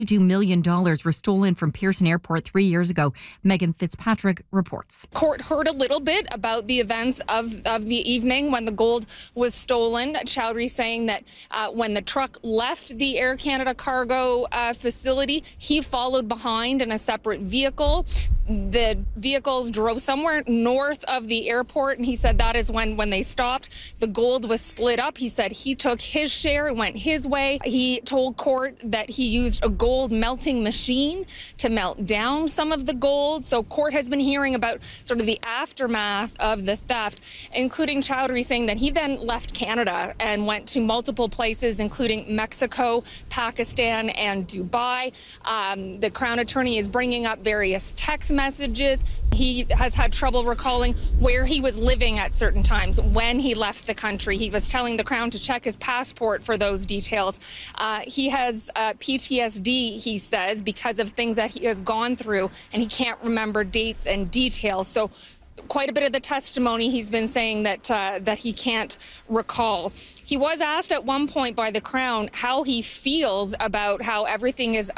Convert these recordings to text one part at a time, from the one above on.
$2 million were stolen from Pearson Airport 3 years ago. Megan Fitzpatrick reports. Court heard a little bit about the events of the evening when the gold was stolen. Chowdhury saying that when the truck left the Air Canada cargo facility, he followed behind in a separate vehicle. The vehicles drove somewhere north of the airport, and he said that is when they stopped. The gold was split up. He said he took his share and went his way. He told court that he used a gold melting machine to melt down some of the gold. So court has been hearing about sort of the aftermath of the theft, including Chowdhury saying that he then left Canada and went to multiple places, including Mexico, Pakistan, and Dubai. The Crown Attorney is bringing up various text messages. He has had trouble recalling where he was living at certain times when he left the country. He was telling the Crown to check his passport for those details. He has PTSD, he says, because of things that he has gone through, and he can't remember dates and details. So quite a bit of the testimony, he's been saying that he can't recall. He was asked at one point by the Crown how he feels about how everything has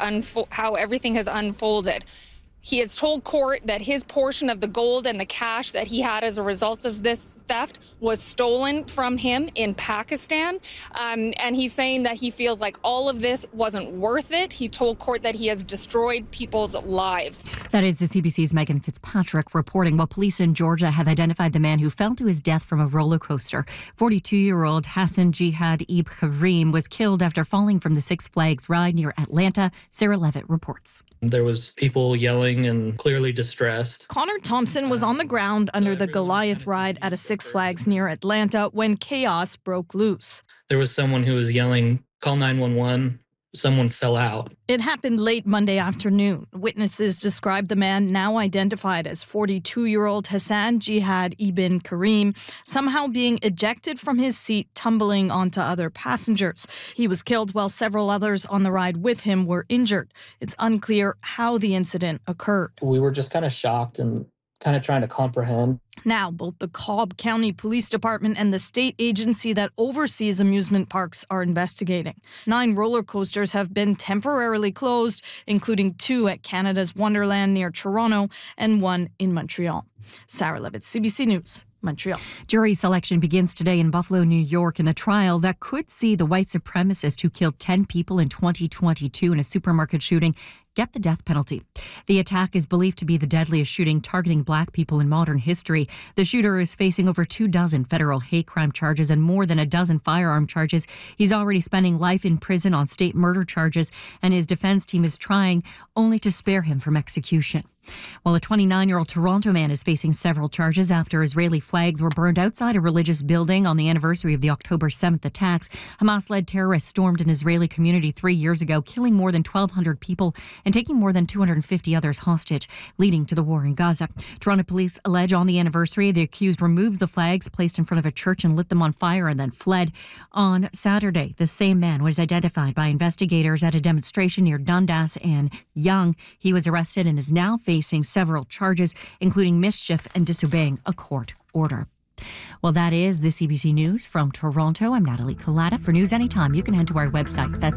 unfolded. He has told court that his portion of the gold and the cash that he had as a result of this theft was stolen from him in Pakistan. And he's saying that he feels like all of this wasn't worth it. He told court that he has destroyed people's lives. That is the CBC's Megan Fitzpatrick reporting. While police in Georgia have identified the man who fell to his death from a roller coaster. 42-year-old Hassan Jihad Ibn Karim was killed after falling from the Six Flags ride near Atlanta. Sarah Levitt reports. There was people yelling and clearly distressed. Connor Thompson was on the ground under the Goliath ride at a Six Flags near Atlanta when chaos broke loose. There was someone who was yelling, "Call 911." Someone fell out. It happened late Monday afternoon. Witnesses described the man, now identified as 42-year-old Hassan Jihad Ibn Karim, somehow being ejected from his seat, tumbling onto other passengers. He was killed while several others on the ride with him were injured. It's unclear how the incident occurred. We were just kind of shocked and kind of trying to comprehend. Now, both the Cobb County Police Department and the state agency that oversees amusement parks are investigating. 9 roller coasters have been temporarily closed, including 2 at Canada's Wonderland near Toronto and 1 in Montreal. Sarah Levitt, CBC News, Montreal. Jury selection begins today in Buffalo, New York, in a trial that could see the white supremacist who killed 10 people in 2022 in a supermarket shooting get the death penalty. The attack is believed to be the deadliest shooting targeting black people in modern history. The shooter is facing over 24 federal hate crime charges and more than a dozen firearm charges. He's already spending life in prison on state murder charges, and his defense team is trying only to spare him from execution. While a 29-year-old Toronto man is facing several charges after Israeli flags were burned outside a religious building on the anniversary of the October 7th attacks. Hamas-led terrorists stormed an Israeli community 3 years ago, killing more than 1,200 people and taking more than 250 others hostage, leading to the war in Gaza. Toronto police allege on the anniversary the accused removed the flags placed in front of a church and lit them on fire and then fled. On Saturday, the same man was identified by investigators at a demonstration near Dundas and Yonge. He was arrested and is now facing several charges, including mischief and disobeying a court order. Well, that is the CBC News from Toronto. I'm Natalie Collada. For news anytime, you can head to our website. That's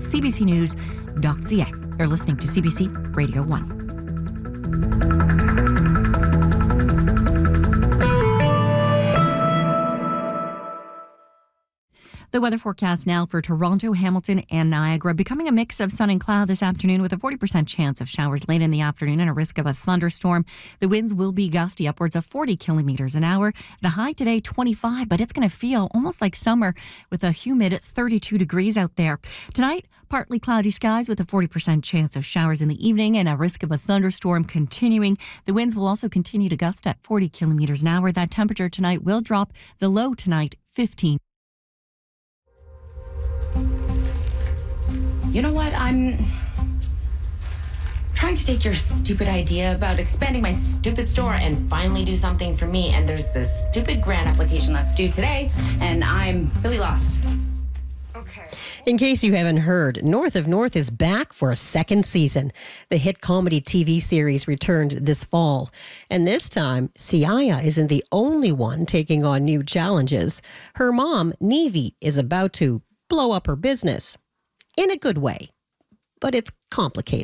cbcnews.ca. You're listening to CBC Radio 1. The weather forecast now for Toronto, Hamilton, and Niagara. Becoming a mix of sun and cloud this afternoon with a 40% chance of showers late in the afternoon and a risk of a thunderstorm. The winds will be gusty, upwards of 40 kilometers an hour. The high today, 25, but it's going to feel almost like summer with a humid 32 degrees out there. Tonight, partly cloudy skies with a 40% chance of showers in the evening and a risk of a thunderstorm continuing. The winds will also continue to gust at 40 kilometers an hour. That temperature tonight will drop. The low tonight, 15. You know what? I'm trying to take your stupid idea about expanding my stupid store and finally do something for me. And there's this stupid grant application that's due today, and I'm really lost. Okay. In case you haven't heard, North of North is back for a second season. The hit comedy TV series returned this fall. And this time, Siaya isn't the only one taking on new challenges. Her mom, Nevi, is about to blow up her business. In a good way, but it's complicated.